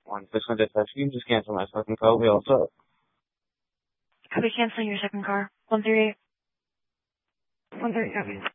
1-600 dispatch. You can just cancel my fucking call. We all up. Could we cancel your second car? 138. 138.